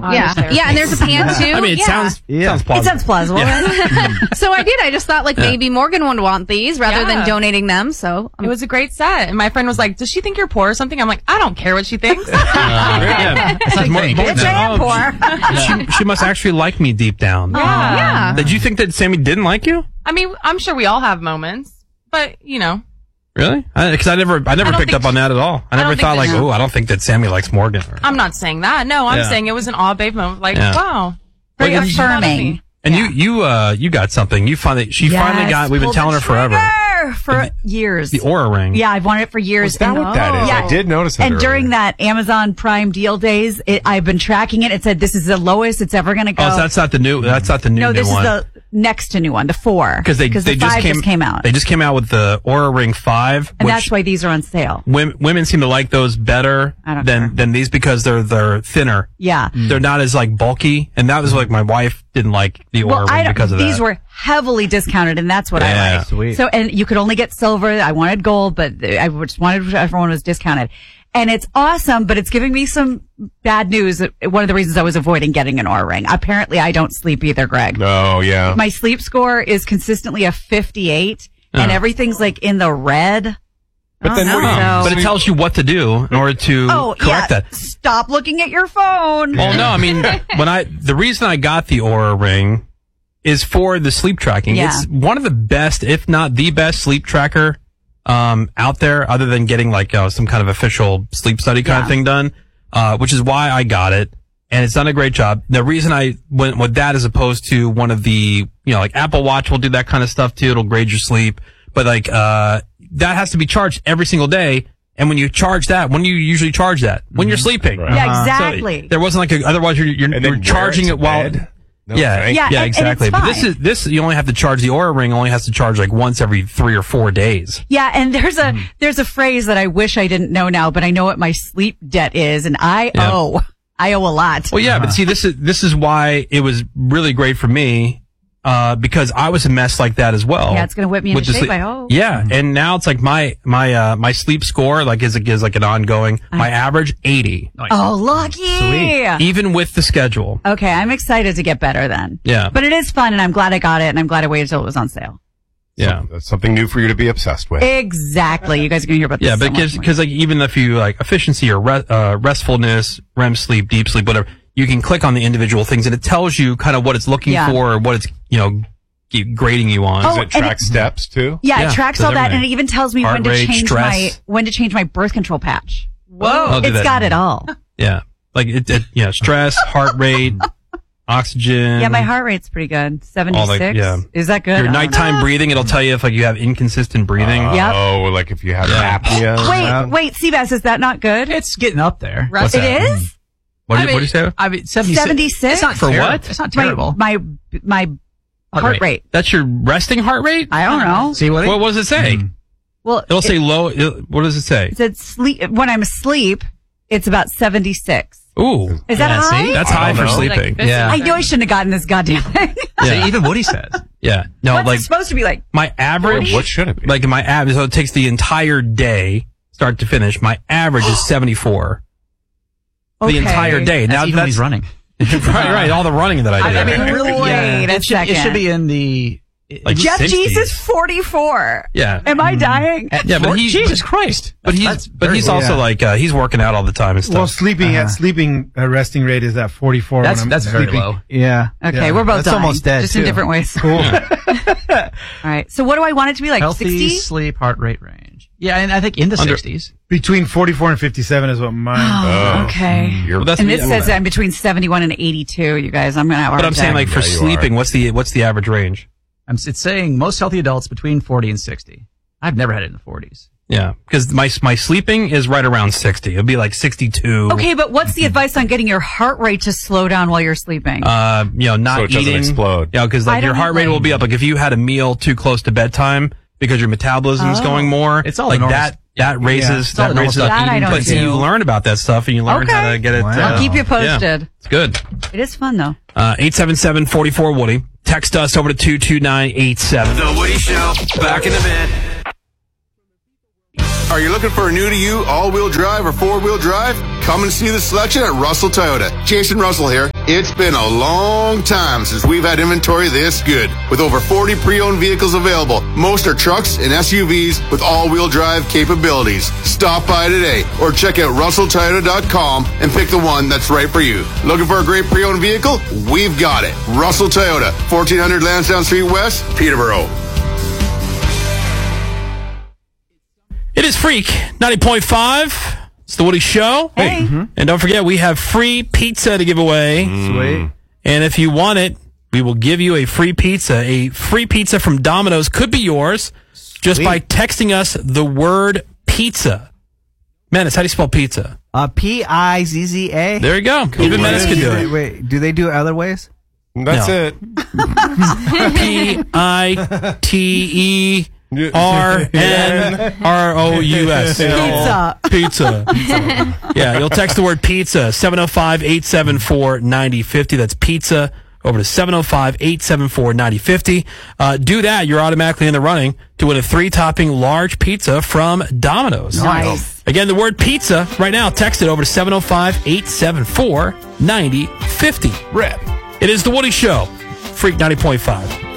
Yeah, and there's a pan too. I mean, it sounds plausible. It sounds plausible. So I did. I just thought like maybe Morgan would want these rather than donating them. So it was a great set. And my friend was like, does she think you're poor or something? I'm like, I don't care what she thinks. She must actually like me deep down. Yeah. Did you think that Sammy didn't like you? I mean, I'm sure we all have moments, but you know. Really? Because I never picked up on that at all. I never thought like, oh, I don't think that Sammy likes Morgan. I'm not saying that. No, I'm saying it was an awe babe moment. Like, wow. Very affirming. And you got something. She finally got, we've been telling her forever. For years. The Oura ring. Yeah, I've wanted it for years. Is that what that is? Yeah. I did notice that. And earlier. during that Amazon Prime deal days, I've been tracking it. It said this is the lowest it's ever going to go. Oh, so that's not the new one. No, this is the next to new one, the 4. Because the 5 just came out. They just came out with the Oura Ring 5. And that's why these are on sale. Women seem to like those better than these because they're thinner. Yeah. They're not as like bulky. And that was like my wife didn't like the Oura Ring because of that. These were heavily discounted, and that's what I like. Sweet. So, and you could only get silver. I wanted gold, but I just wanted everyone was discounted. And it's awesome, but it's giving me some bad news. One of the reasons I was avoiding getting an Oura Ring. Apparently, I don't sleep either, Greg. Oh, yeah. My sleep score is consistently a 58, and everything's like in the red. But then but it tells you what to do in order to correct that. Stop looking at your phone. Well, no, I mean, the reason I got the Oura Ring is for the sleep tracking. Yeah. It's one of the best, if not the best sleep tracker, out there, other than getting like, some kind of official sleep study kind of thing done, which is why I got it. And it's done a great job. The reason I went with that as opposed to one of the, like Apple Watch will do that kind of stuff too. It'll grade your sleep. But like, that has to be charged every single day. And when you charge that, when do you usually charge that? When you're sleeping. Right. Yeah, exactly. So there wasn't like otherwise you're charging it while. No, exactly. And But this you only have to charge. The Oura Ring only has to charge like once every 3 or 4 days. Yeah, and there's a phrase that I wish I didn't know now, but I know what my sleep debt is, and I owe a lot. Well, yeah, but see, this is why it was really great for me. Because I was a mess like that as well. Yeah, it's going to whip me into shape, I hope. Yeah, and now it's like my sleep score like is like an ongoing. My average 80. Nice. Oh, lucky! Sweet. Even with the schedule. Okay, I'm excited to get better then. Yeah, but it is fun, and I'm glad I got it, and I'm glad I waited until it was on sale. Yeah, that's something new for you to be obsessed with. Exactly. You guys are going to hear about this. Yeah, but because like even if you like efficiency or restfulness, REM sleep, deep sleep, whatever. You can click on the individual things and it tells you kind of what it's looking for or what it's, grading you on. Does it track steps too? Yeah, it tracks all that and it even tells me when to change my birth control patch. Whoa. It's got it all. Yeah. Like stress, heart rate, oxygen. Yeah, my heart rate's pretty good. 76. Is that good? Your nighttime breathing, it'll tell you if like you have inconsistent breathing. Oh, like if you have apnea. Wait, Seabass, is that not good? It's getting up there. It is? What did you say? I mean, 76? It's not for terrible. what? It's not terrible. My heart rate. That's your resting heart rate? I don't know. See what does it say? Well, it'll say low. What does it say? It said sleep. When I'm asleep, it's about 76. Ooh. Is that high? See? That's high for sleeping. Like I knew I shouldn't have gotten this goddamn thing. Yeah. Even Woody says. Yeah. No, What's it supposed to be like? My average. What should it be? Like my average, so it takes the entire day, start to finish. My average is 74. The entire day. Now even when he's running. right. All the running that I did. I mean, wait a second. It should be in the. Like Jeff 60s. G's is 44. Yeah. Am I dying? Yeah, but Jesus Christ. But he's also like he's working out all the time and stuff. Well, sleeping resting rate is at 44. That's very low. Yeah. Okay, we're both That's dying, almost dead, just too. in different ways. Cool. All right. So what do I want it to be like? Healthy 60? sleep heart rate range. Yeah, and I think in the 60s. Between 44 and 57 is what mine. Oh, okay. And it says I'm between 71 and 82. You guys, I'm gonna have a hard But I'm saying time. like for sleeping, what's the average range? It's saying most healthy adults between 40 and 60. I've never had it in the 40s. Yeah, because my sleeping is right around 60. It'll be like 62. Okay, but what's the advice on getting your heart rate to slow down while you're sleeping? Not so it doesn't eating. explode. Yeah, because like your heart rate will be up. Like if you had a meal too close to bedtime because your metabolism's going more. It's all like the normal that. That raises That I don't but do. you learn about that stuff and you learn how to get it. I'll keep you posted. It's good. It is fun though. 877-44-WOODY. Text us over to 22987. The Woody Show. Back in a bit. Are you looking for a new to you all-wheel drive or four-wheel drive? Come and see the selection at Russell Toyota. Jason Russell here. It's been a long time since we've had inventory this good. With over 40 pre-owned vehicles available, most are trucks and SUVs with all-wheel drive capabilities. Stop by today or check out RussellToyota.com and pick the one that's right for you. Looking for a great pre-owned vehicle? We've got it. Russell Toyota, 1400 Lansdowne Street West, Peterborough. It is Freak 90.5. It's the Woody Show. Hey. And don't forget, we have free pizza to give away. Sweet. And if you want it, we will give you a free pizza. A free pizza from Domino's could be yours just by texting us the word pizza. Menace, how do you spell pizza? P-I-Z-Z-A. There you go. Even Menace can do it. Wait, do they do it other ways? That's No. it. P-I-T-E-R-N-R-O-U-S. Pizza. Yeah, you'll text the word pizza, 705-874-9050. That's pizza over to 705-874-9050. Do that. You're automatically in the running to win a 3-topping large pizza from Domino's. Nice. Again, the word pizza right now. Text it over to 705-874-9050. Rip. It is the Woody Show. Freak 90.5.